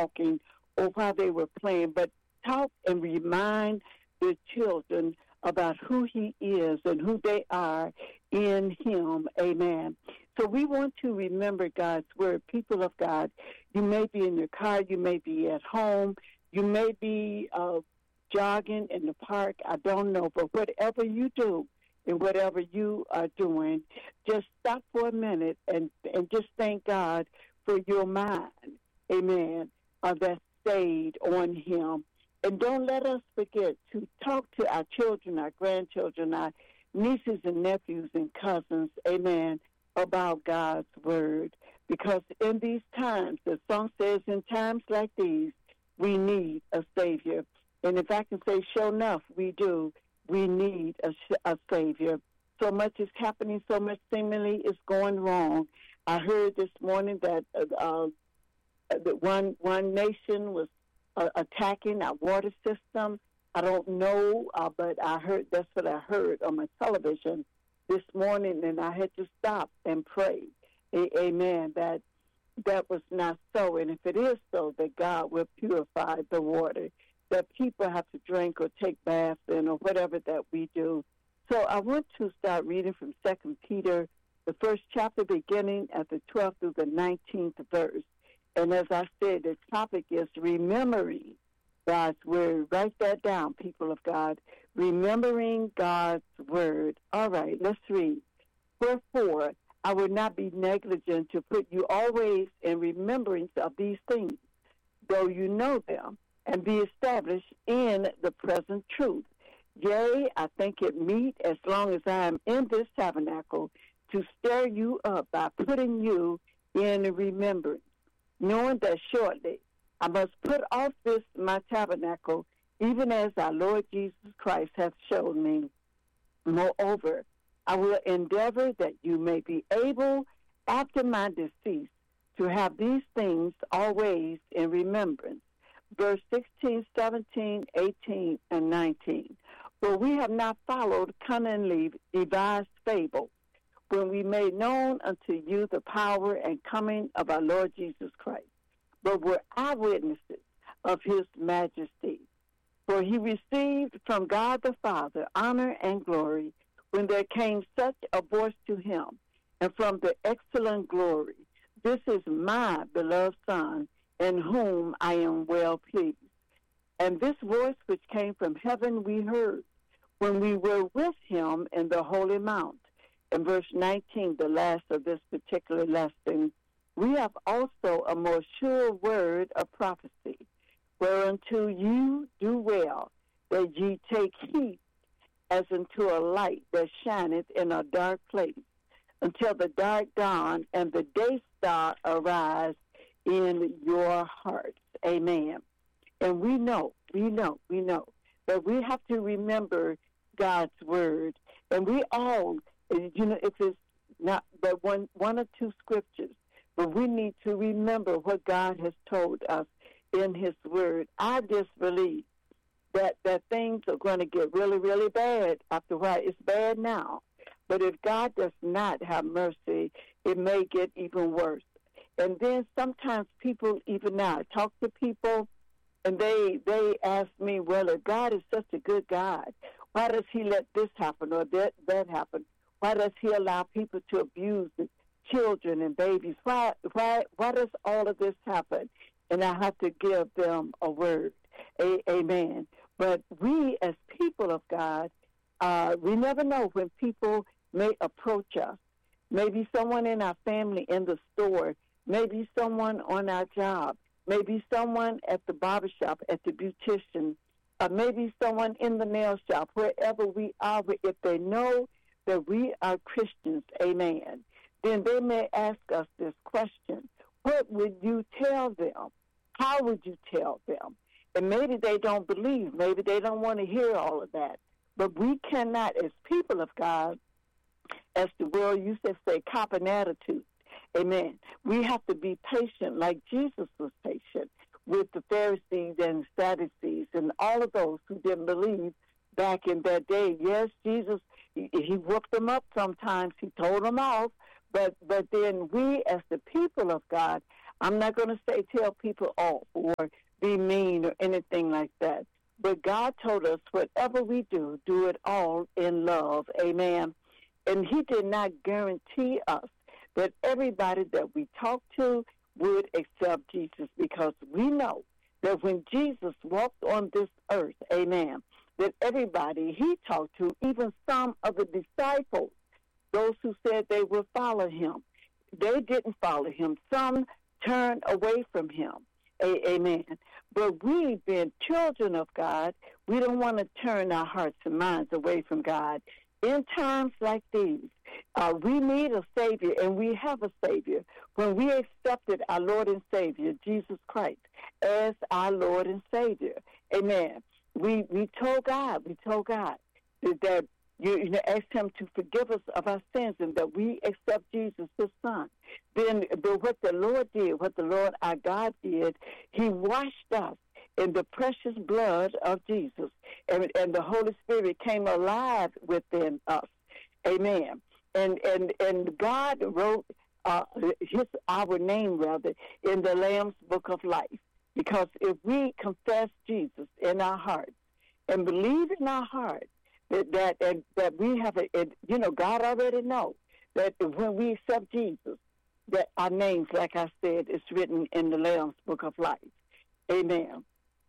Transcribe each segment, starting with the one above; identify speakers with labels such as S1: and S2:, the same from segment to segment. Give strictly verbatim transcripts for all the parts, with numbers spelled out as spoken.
S1: walking or while they were playing, but talk and remind the children about who he is and who they are in him. Amen. So we want to remember God's word. People of God, you may be in your car, you may be at home, you may be uh, jogging in the park, I don't know, but whatever you do and whatever you are doing, just stop for a minute and, and just thank God for your mind, amen, uh, that stayed on him. And don't let us forget to talk to our children, our grandchildren, our nieces and nephews and cousins, amen, about God's word. Because in these times, the song says, in times like these, we need a Savior. And if I can say, sure enough, we do. We need a, a Savior. So much is happening, so much seemingly is going wrong. I heard this morning that uh, that one one nation was uh, attacking our water system. I don't know, uh, but I heard that's what I heard on my television this morning, and I had to stop and pray. A- amen. That that was not so, and if it is so, that God will purify the water that people have to drink or take baths in or whatever that we do. So I want to start reading from Second Peter, the first chapter, beginning at the twelfth through the nineteenth verse. And as I said, the topic is remembering God's word. Write that down, people of God. Remembering God's word. All right, let's read. Wherefore, I would not be negligent to put you always in remembrance of these things, though you know them, and be established in the present truth. Yea, I think it meet, as long as I am in this tabernacle, to stir you up by putting you in remembrance, knowing that shortly I must put off this my tabernacle, even as our Lord Jesus Christ hath showed me. Moreover, I will endeavor that you may be able, after my decease, to have these things always in remembrance. Verse sixteen, seventeen, eighteen, and nineteen. For we have not followed cunningly devised fables, when we made known unto you the power and coming of our Lord Jesus Christ, but were eyewitnesses of his majesty. For he received from God the Father honor and glory, when there came such a voice to him, and from the excellent glory, this is my beloved Son, in whom I am well pleased. And this voice which came from heaven we heard, when we were with him in the holy mount. In verse nineteen, the last of this particular lesson, we have also a more sure word of prophecy, whereunto you do well, that ye take heed as unto a light that shineth in a dark place, until the dark dawn and the day star arise in your hearts. Amen. And we know, we know, we know that we have to remember God's word. And we all, you know, if it's not but one, one or two scriptures, but we need to remember what God has told us in his word. I just believe that, that things are going to get really, really bad after a while. It's bad now. But if God does not have mercy, it may get even worse. And then sometimes people, even now, I talk to people, and they they ask me, well, if God is such a good God, why does he let this happen or that, that happen? Why does he allow people to abuse the children and babies? Why, why, why does all of this happen? And I have to give them a word. A, amen. But we as people of God, uh, we never know when people may approach us. Maybe someone in our family in the store, maybe someone on our job, maybe someone at the barbershop, at the beautician, uh, maybe someone in the nail shop, wherever we are. If they know that we are Christians, amen, then they may ask us this question: what would you tell them? How would you tell them? And maybe they don't believe. Maybe they don't want to hear all of that. But we cannot, as people of God, as the world used to say, cop an attitude. Amen. We have to be patient like Jesus was patient with the Pharisees and Sadducees and all of those who didn't believe back in that day. Yes, Jesus, he, he whooped them up sometimes. He told them off. But, but then we, as the people of God, I'm not going to say tell people off or be mean or anything like that. But God told us whatever we do, do it all in love. Amen. And he did not guarantee us that everybody that we talk to would accept Jesus, because we know that when Jesus walked on this earth, amen, that everybody he talked to, even some of the disciples, those who said they would follow him, they didn't follow him. Some turned away from him. A- amen. But we, being children of God, we don't want to turn our hearts and minds away from God. In times like these, uh, we need a Savior, and we have a Savior. When we accepted our Lord and Savior, Jesus Christ, as our Lord and Savior, amen, we, we told God, we told God that, that you, you know, asked him to forgive us of our sins and that we accept Jesus, his son. Then the, what the Lord did, what the Lord our God did, he washed us in the precious blood of Jesus. And, and the Holy Spirit came alive within us. Amen. And and and God wrote uh, his our name, rather, in the Lamb's Book of Life. Because if we confess Jesus in our hearts and believe in our heart that that, that, that we have a, it, you know, God already knows that when we accept Jesus, that our names, like I said, is written in the Lamb's Book of Life. Amen.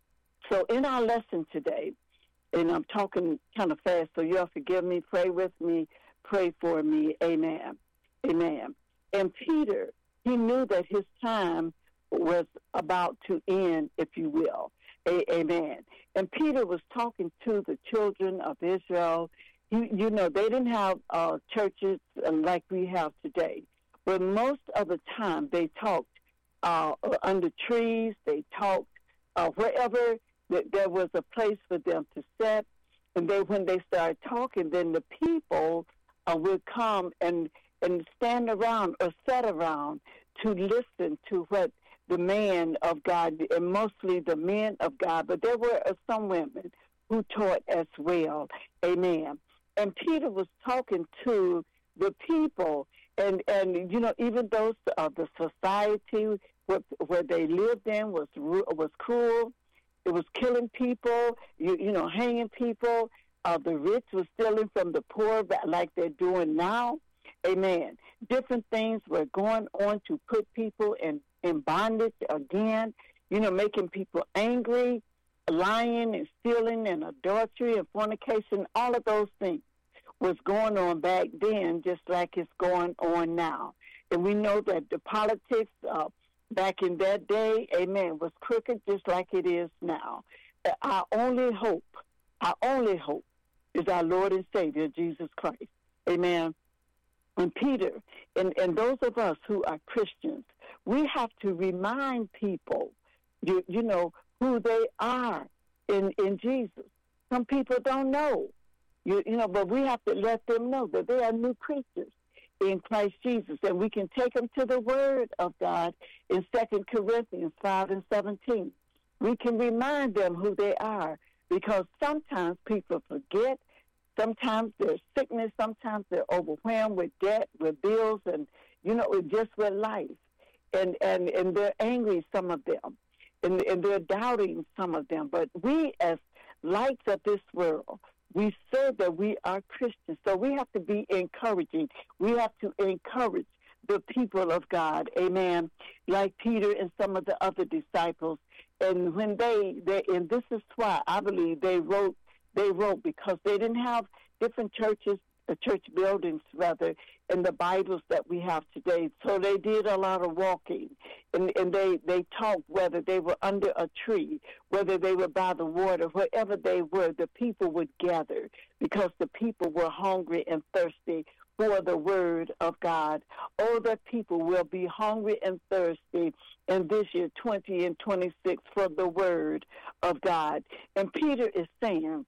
S1: So in our lesson today, and I'm talking kind of fast, so y'all forgive me, pray with me, pray for me. Amen. Amen. And Peter, he knew that his time was about to end, if you will. A- amen. And Peter was talking to the children of Israel. You, you know, they didn't have uh, churches like we have today. But most of the time, they talked uh, under trees. They talked uh, wherever that there was a place for them to sit. And then when they started talking, then the people uh, would come and, and stand around or sit around to listen to what the man of God, and mostly the men of God, but there were uh, some women who taught as well. Amen. And Peter was talking to the people, and, and you know, even those of uh, the society where, where they lived in was was cruel. It was killing people, you, you know, hanging people. Uh, the rich was stealing from the poor like they're doing now. Amen. Different things were going on to put people in, in bondage again, you know, making people angry, lying and stealing and adultery and fornication. All of those things was going on back then just like it's going on now. And we know that the politics uh, back in that day, amen, was crooked just like it is now. Our only hope, our only hope is our Lord and Savior, Jesus Christ. Amen. And Peter, and, and those of us who are Christians, we have to remind people, you, you know, who they are in, in Jesus. Some people don't know, you, you know, but we have to let them know that they are new creatures in Christ Jesus. And we can take them to the Word of God in Second Corinthians five and seventeen. We can remind them who they are, because sometimes people forget. Sometimes there's sickness. Sometimes they're overwhelmed with debt, with bills, and, you know, just with life. And, and, and they're angry, some of them. And, and they're doubting, some of them. But we, as lights of this world, we say that we are Christians. So we have to be encouraging. We have to encourage the people of God. Amen. Like Peter and some of the other disciples. And when they, they and this is why I believe they wrote, They wrote because they didn't have different churches, uh, church buildings, rather, in the Bibles that we have today. So they did a lot of walking, and, and they, they talked whether they were under a tree, whether they were by the water, wherever they were, the people would gather because the people were hungry and thirsty for the word of God. Oh, that people will be hungry and thirsty in this year, twenty and twenty-six, for the word of God. And Peter is saying,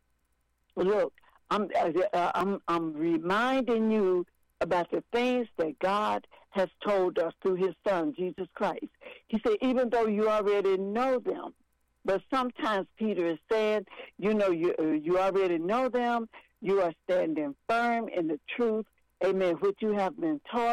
S1: look, I'm, uh, I'm, I'm reminding you about the things that God has told us through his son, Jesus Christ. He said, even though you already know them, but sometimes Peter is saying, you know, you, you already know them, you are standing firm in the truth, amen, which you have been taught,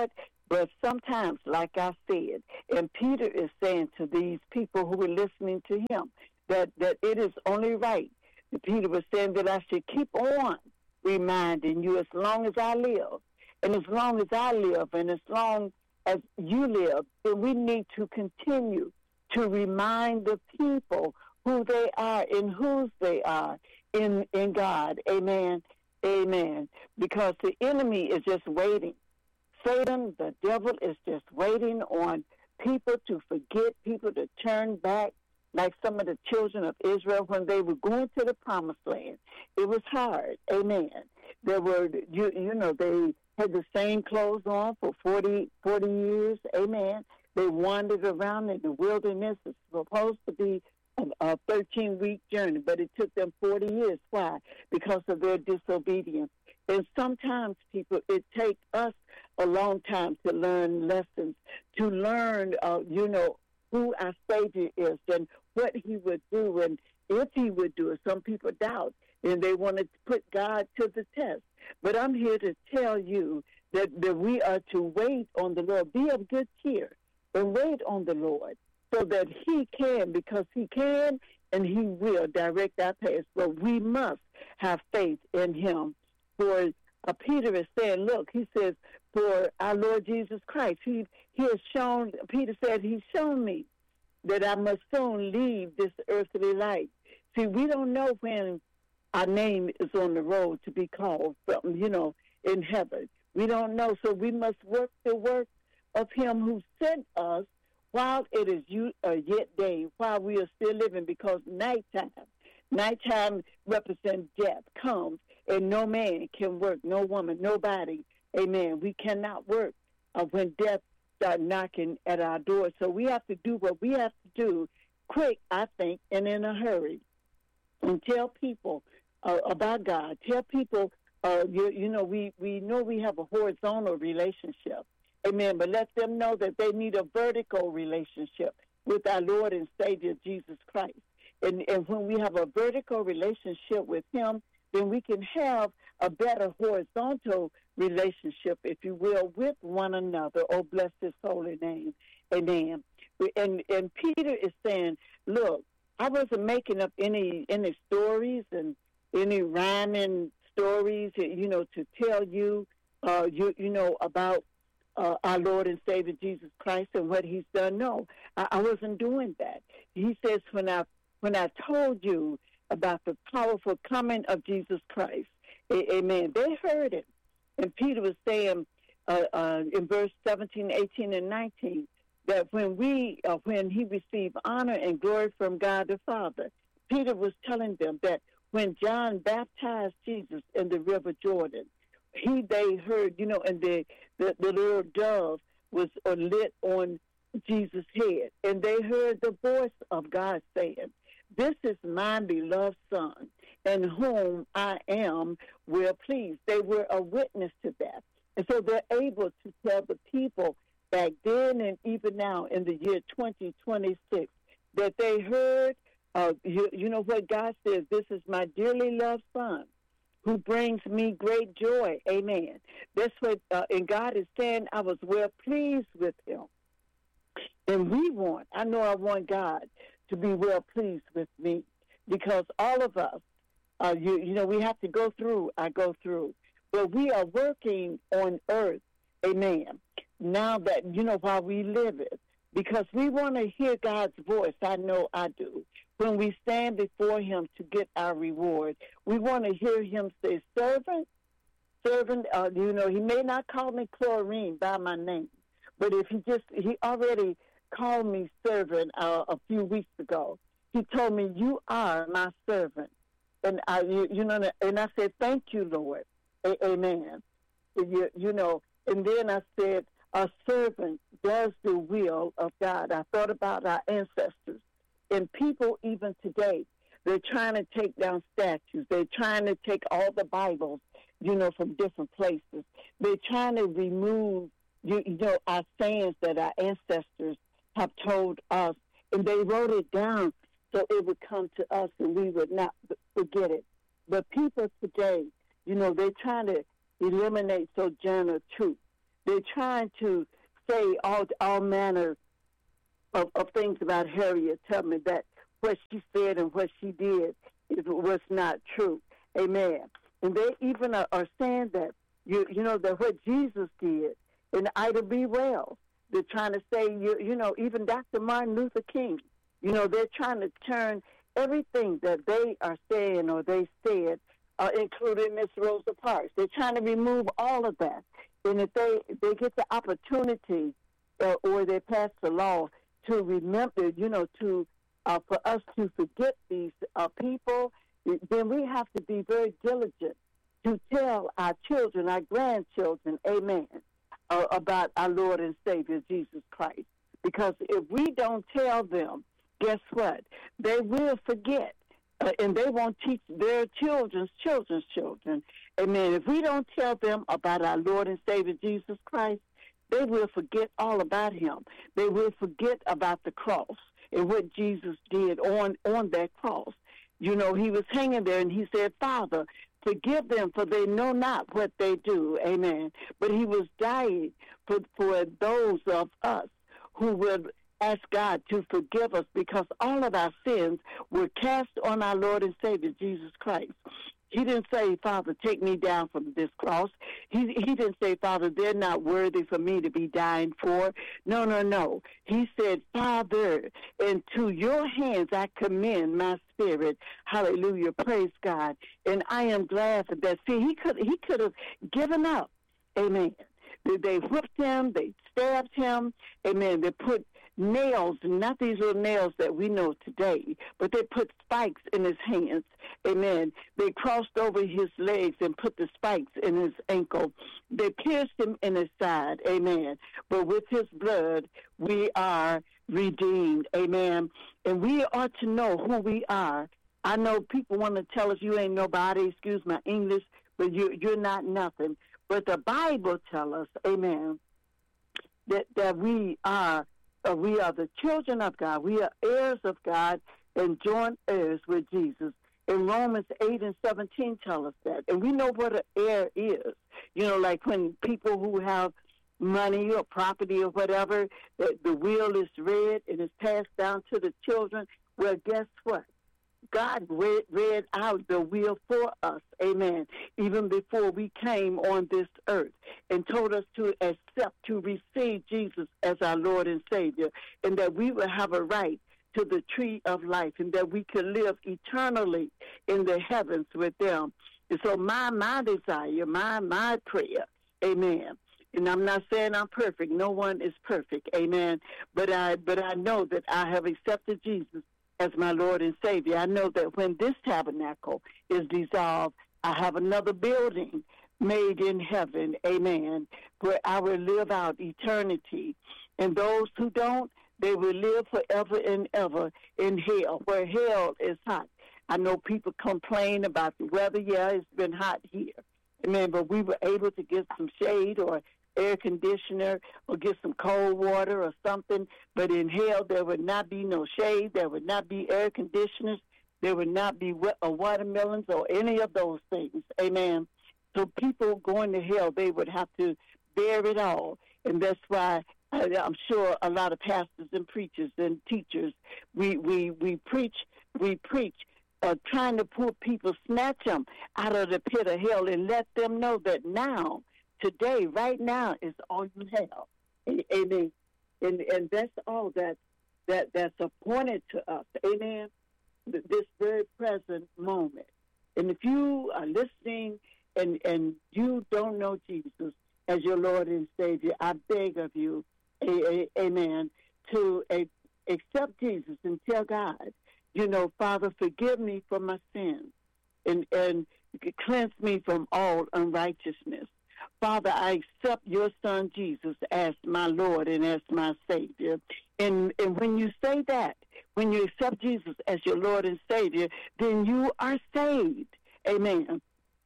S1: But sometimes, like I said, and Peter is saying to these people who were listening to him, that, that it is only right. Peter was saying that I should keep on reminding you as long as I live. And as long as I live and as long as you live, then we need to continue to remind the people who they are and whose they are in, in God. Amen. Amen. Because the enemy is just waiting. Satan, the devil, is just waiting on people to forget, people to turn back, like some of the children of Israel when they were going to the promised land. It was hard. Amen. There were, you, you know, they had the same clothes on for forty, forty years. Amen. They wandered around in the wilderness. It's supposed to be a thirteen-week journey, but it took them forty years. Why? Because of their disobedience. And sometimes, people, it takes us a long time to learn lessons, to learn, uh, you know, who our Savior is and what he would do and if he would do it. Some people doubt, and they want to put God to the test. But I'm here to tell you that, that we are to wait on the Lord. Be of good cheer and wait on the Lord so that he can, because he can and he will direct our paths. But we must have faith in him. For uh, Peter is saying, look, he says, for our Lord Jesus Christ, he, he has shown, Peter said, he's shown me that I must soon leave this earthly life. See, we don't know when our name is on the road to be called from, you know, in heaven. We don't know, so we must work the work of him who sent us while it is you, uh, yet day, while we are still living, because nighttime, nighttime represents death, comes, and no man can work, no woman, nobody, amen. We cannot work uh, when death starts knocking at our door. So we have to do what we have to do quick, I think, and in a hurry, and tell people uh, about God. Tell people, uh, you, you know, we, we know we have a horizontal relationship, amen, but let them know that they need a vertical relationship with our Lord and Savior, Jesus Christ. And, and when we have a vertical relationship with him, then we can have a better horizontal relationship, if you will, with one another. Oh, bless his holy name. Amen. And and Peter is saying, look, I wasn't making up any any stories and any rhyming stories, you know, to tell you, uh, you you know, about uh, our Lord and Savior Jesus Christ and what he's done. No, I, I wasn't doing that. He says, when I when I told you about the powerful coming of Jesus Christ, a- amen, they heard it. And Peter was saying uh, uh, in verse seventeen, eighteen, and nineteen, that when we, uh, when he received honor and glory from God the Father, Peter was telling them that when John baptized Jesus in the river Jordan, he, they heard, you know, and the, the, the little dove was uh, lit on Jesus' head. And they heard the voice of God saying, this is my beloved Son, in whom I am well pleased. They were a witness to that. And so they're able to tell the people back then and even now in the year twenty twenty-six that they heard, uh, you, you know what God says, this is my dearly loved Son who brings me great joy. Amen. That's what, uh, and God is saying, I was well pleased with him. And we want, I know I want God to be well pleased with me, because all of us, uh, you, you know, we have to go through, I go through, but we are working on earth, amen, now that, you know, while we live it, because we want to hear God's voice. I know I do. When we stand before him to get our reward, we want to hear him say, servant, servant, uh, you know, he may not call me Chlorine by my name, but if he just, he already called me servant uh, a few weeks ago. He told me, you are my servant. And I, you, you know, and I said, thank you, Lord. A- amen. You, you know, and then I said, a servant does the will of God. I thought about our ancestors. And people even today, they're trying to take down statues. They're trying to take all the Bibles, you know, from different places. They're trying to remove, you, you know, our sayings that our ancestors have told us, and they wrote it down so it would come to us and we would not forget it. But people today, you know, they're trying to eliminate sojourner truth. They're trying to say all all manner of, of things about Harriet Tubman, that what she said and what she did is, was not true. Amen. And they even are, are saying that, you you know, that what Jesus did in Ida B. Wells, they're trying to say, you, you know, even Doctor Martin Luther King, you know, they're trying to turn everything that they are saying or they said, uh, including Miss Rosa Parks. They're trying to remove all of that. And if they, they get the opportunity uh, or they pass the law to remember, you know, to uh, for us to forget these uh, people, then we have to be very diligent to tell our children, our grandchildren, amen, uh, about our Lord and Savior, Jesus Christ. Because if we don't tell them, guess what? They will forget, uh, and they won't teach their children's children's children. Amen. If we don't tell them about our Lord and Savior, Jesus Christ, they will forget all about him. They will forget about the cross and what Jesus did on, on that cross. You know, he was hanging there, and he said, Father, forgive them, for they know not what they do. Amen. But he was dying for, for those of us who would ask God to forgive us, because all of our sins were cast on our Lord and Savior, Jesus Christ. He didn't say, Father, take me down from this cross. He he didn't say, Father, they're not worthy for me to be dying for. No, no, no. He said, Father, into your hands I commend my spirit. Hallelujah. Praise God. And I am glad for that. See, he could he could have given up. Amen. They, they whipped him. They stabbed him. Amen. They put nails, not these little nails that we know today, but they put spikes in his hands. Amen. They crossed over his legs and put the spikes in his ankle. They pierced him in his side. Amen. But with his blood, we are redeemed. Amen. And we ought to know who we are. I know people want to tell us you ain't nobody, excuse my English, but you, you're not nothing. But the Bible tells us, amen, that, that we are Uh, we are the children of God. We are heirs of God and joint heirs with Jesus. And Romans eight and seventeen tell us that. And we know what an heir is. You know, like when people who have money or property or whatever, the, the will is read and is passed down to the children. Well, guess what? God read, read out the will for us, amen, even before we came on this earth, and told us to accept, to receive Jesus as our Lord and Savior, and that we will have a right to the tree of life, and that we can live eternally in the heavens with them. And so my, my desire, my, my prayer, amen, and I'm not saying I'm perfect. No one is perfect, amen, but I, but I know that I have accepted Jesus as my Lord and Savior. I know that when this tabernacle is dissolved, I have another building made in heaven, amen, where I will live out eternity. And those who don't, they will live forever and ever in hell, where hell is hot. I know people complain about the weather. Yeah, it's been hot here. Amen, but we were able to get some shade or air conditioner or get some cold water or something, but in hell there would not be no shade, there would not be air conditioners, there would not be wet, or watermelons or any of those things, amen. So people going to hell, they would have to bear it all, and that's why I, I'm sure a lot of pastors and preachers and teachers, we, we, we preach, we preach, uh, trying to pull people, snatch them out of the pit of hell and let them know that now, today, right now, is all you have. Amen. And and that's all that that that's appointed to us. Amen. This very present moment. And if you are listening and, and you don't know Jesus as your Lord and Savior, I beg of you, a, a, amen, to a, accept Jesus and tell God, you know, Father, forgive me for my sins and, and cleanse me from all unrighteousness. Father, I accept your son Jesus as my Lord and as my Savior. And, and when you say that, when you accept Jesus as your Lord and Savior, then you are saved. Amen.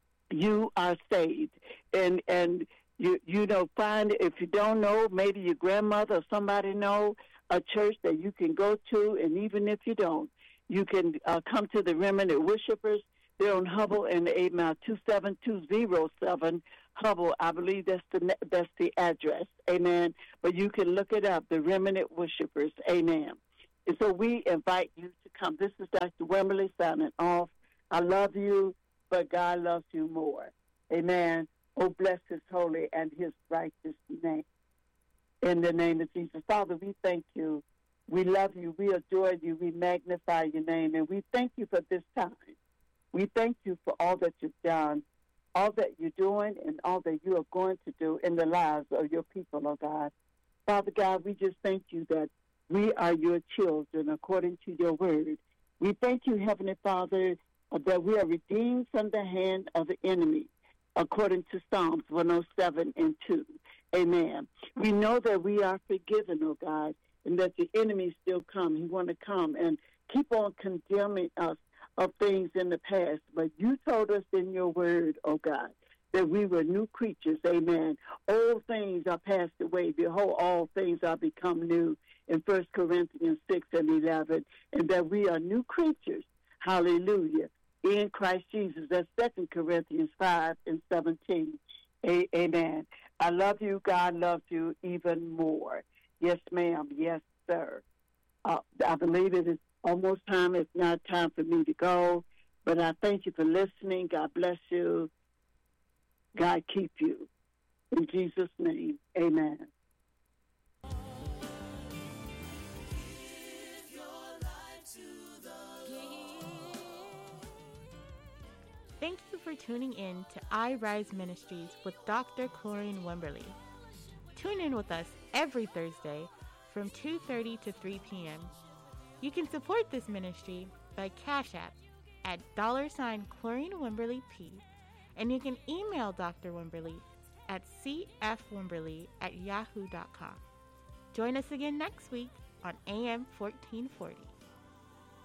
S1: You are saved. And and you you know, find, if you don't know, maybe your grandmother or somebody know a church that you can go to, and even if you don't, you can uh, come to the Remnant Worshipers. They're on Hubble and Amen, two seven two zero seven Hubble. I believe that's the ne- that's the address. Amen. But you can look it up. The Remnant Worshipers. Amen. And so we invite you to come. This is Doctor Wimberly signing off. I love you, but God loves you more. Amen. Oh, bless his holy and his righteous name. In the name of Jesus. Father, we thank you. We love you. We adore you. We magnify your name. And we thank you for this time. We thank you for all that you've done, all that you're doing, and all that you are going to do in the lives of your people, oh God. Father God, we just thank you that we are your children according to your word. We thank you, Heavenly Father, that we are redeemed from the hand of the enemy, according to Psalms one oh seven and two. Amen. We know that we are forgiven, oh God, and that the enemy still come. He want to come and keep on condemning us of things in the past. But you told us in your word, oh God, that we were new creatures. Amen. Old things are passed away. Behold, all things are become new in First Corinthians six and eleven, and that we are new creatures. Hallelujah. In Christ Jesus. That's Second Corinthians five and seventeen. A- Amen. I love you. God loves you even more. Yes, ma'am. Yes, sir. Uh, I believe it is almost time. It's not time for me to go. But I thank you for listening. God bless you. God keep you. In Jesus' name, amen.
S2: Thank you for tuning in to I Rise Ministries with Doctor Chlorine Wimberly. Tune in with us every Thursday from two thirty to three p.m. You can support this ministry by Cash App at dollar sign Chlorine Wimberly P, and you can email Doctor Wimberly at c f wimberly at yahoo dot com. Join us again next week on A M fourteen forty.